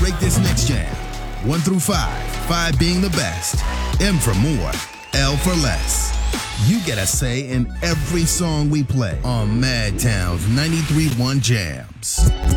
rate this next jam. 1 through 5, 5 being the best, M for more, L for less. You get a say in every song we play on Madtown's 93.1 Jams.